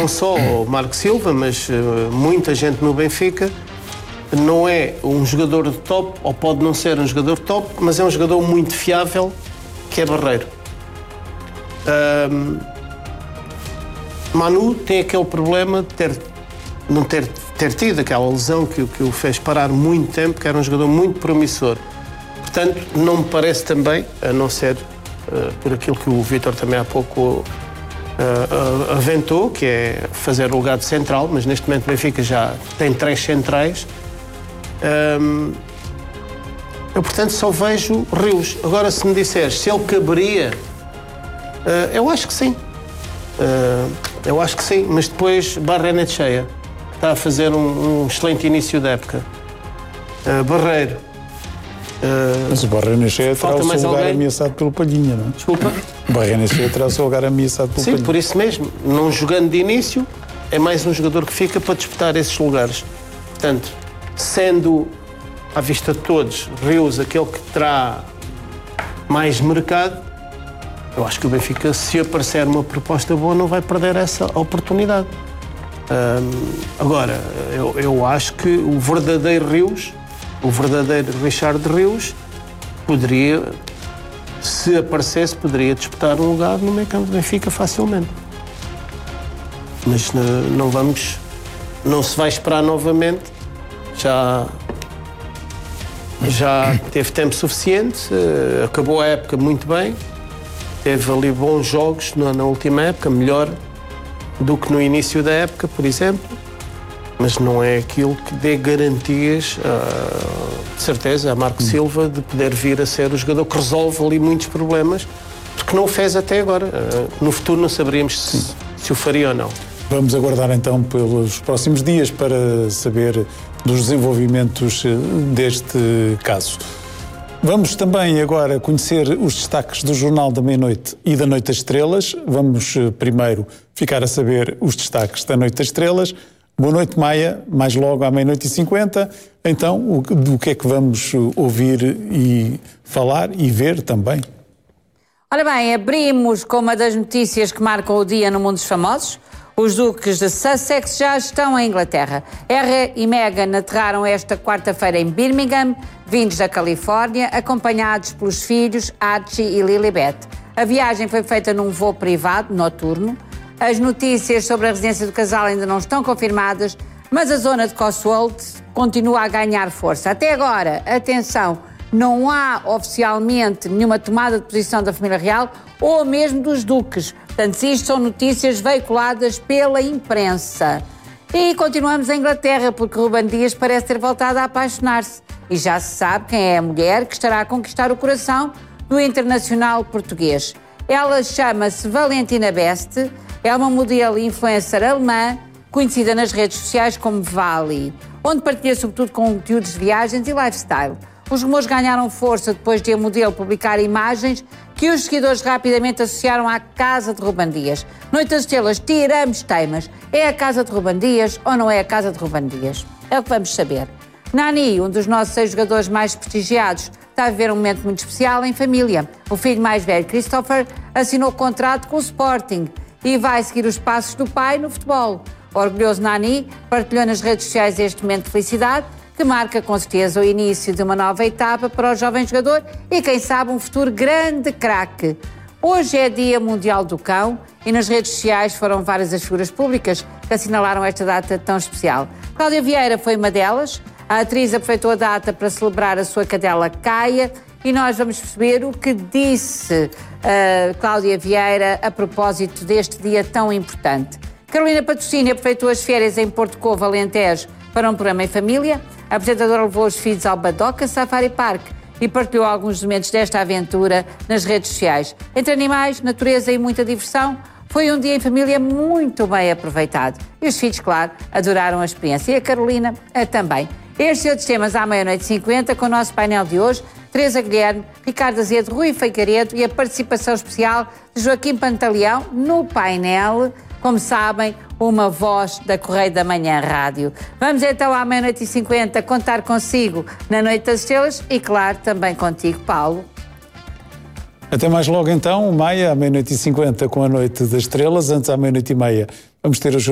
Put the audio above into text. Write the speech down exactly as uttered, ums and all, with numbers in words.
não só o Marco Silva, mas uh, muita gente no Benfica, não é um jogador de top, ou pode não ser um jogador de top, mas é um jogador muito fiável, que é Barreiro. Um, Manu tem aquele problema de ter, não ter, ter tido aquela lesão que, que o fez parar muito tempo, que era um jogador muito promissor. Portanto, não me parece também, a não ser uh, por aquilo que o Vítor também há pouco uh, uh, aventou, que é fazer o lugar de central, mas neste momento o Benfica já tem três centrais. Um, eu, portanto, só vejo Rios. Agora, se me disseres se ele caberia, uh, eu acho que sim. Uh, eu acho que sim, mas depois Barreiro cheia, está a fazer um, um excelente início da época. Uh, Barreiro. Uh, mas o Barreiro cheia terá o seu lugar alguém? ameaçado pelo Palhinha, não é? Desculpa? O Barreiro cheia terá o seu lugar ameaçado pelo sim, Palhinha. Sim, por isso mesmo. Não jogando de início, é mais um jogador que fica para disputar esses lugares. Portanto, sendo à vista de todos Rios aquele que terá mais mercado, eu acho que o Benfica, se aparecer uma proposta boa, não vai perder essa oportunidade. Um, agora, eu, eu acho que o verdadeiro Rios, o verdadeiro Richard Rios, poderia, se aparecesse, poderia disputar um lugar no meio campo do Benfica facilmente. Mas não vamos, não se vai esperar novamente. Já, já teve tempo suficiente, acabou a época muito bem, teve ali bons jogos na, na última época, melhor do que no início da época, por exemplo, mas não é aquilo que dê garantias, uh, de certeza, a Marco Silva de poder vir a ser o jogador que resolve ali muitos problemas, porque não o fez até agora. Uh, no futuro não saberíamos se, se o faria ou não. Vamos aguardar então pelos próximos dias para saber dos desenvolvimentos deste caso. Vamos também agora conhecer os destaques do Jornal da Meia-Noite e da Noite das Estrelas. Vamos primeiro ficar a saber os destaques da Noite das Estrelas. Boa noite, Maia, mais logo à meia-noite e cinquenta. Então, do que é que vamos ouvir e falar e ver também? Ora bem, abrimos com uma das notícias que marcam o dia no mundo dos famosos. Os duques de Sussex já estão em Inglaterra. Harry e Meghan aterraram esta quarta-feira em Birmingham, vindos da Califórnia, acompanhados pelos filhos Archie e Lilibet. A viagem foi feita num voo privado, noturno. As notícias sobre a residência do casal ainda não estão confirmadas, mas a zona de Cotswold continua a ganhar força. Até agora, atenção, não há oficialmente nenhuma tomada de posição da família real ou mesmo dos duques. Portanto, isto são notícias veiculadas pela imprensa. E continuamos em Inglaterra, porque Ruben Dias parece ter voltado a apaixonar-se. E já se sabe quem é a mulher que estará a conquistar o coração do internacional português. Ela chama-se Valentina Best, é uma modelo e influencer alemã, conhecida nas redes sociais como Vali, onde partilha sobretudo conteúdos de viagens e lifestyle. Os rumores ganharam força depois de a modelo publicar imagens que os seguidores rapidamente associaram à casa de Ruben Dias. Noite das Estrelas, tiramos temas. É a casa de Ruben Dias ou não é a casa de Ruben Dias? É o que vamos saber. Nani, um dos nossos seis jogadores mais prestigiados, está a viver um momento muito especial em família. O filho mais velho, Christopher, assinou contrato com o Sporting e vai seguir os passos do pai no futebol. O orgulhoso Nani partilhou nas redes sociais este momento de felicidade, que marca com certeza o início de uma nova etapa para o jovem jogador e, quem sabe, um futuro grande craque. Hoje é Dia Mundial do Cão e nas redes sociais foram várias as figuras públicas que assinalaram esta data tão especial. Cláudia Vieira foi uma delas. A atriz aproveitou a data para celebrar a sua cadela Caia e nós vamos perceber o que disse uh, Cláudia Vieira a propósito deste dia tão importante. Carolina Patrocínio aproveitou as férias em Porto Covo, Alentejo, para um programa em família. A apresentadora levou os filhos ao Badoca Safari Park e partilhou alguns momentos desta aventura nas redes sociais. Entre animais, natureza e muita diversão, foi um dia em família muito bem aproveitado. E os filhos, claro, adoraram a experiência. E a Carolina a também. Estes e outros temas à meia-noite e cinquenta com o nosso painel de hoje. Teresa Guilherme, Ricardo Azevedo, Rui Feicaredo e a participação especial de Joaquim Pantaleão no painel. Como sabem, uma voz da Correio da Manhã Rádio. Vamos então à meia-noite e cinquenta contar consigo na Noite das Estrelas e, claro, também contigo, Paulo. Até mais logo então, Maia, à meia-noite e cinquenta com a Noite das Estrelas. Antes, à meia-noite e meia, vamos ter os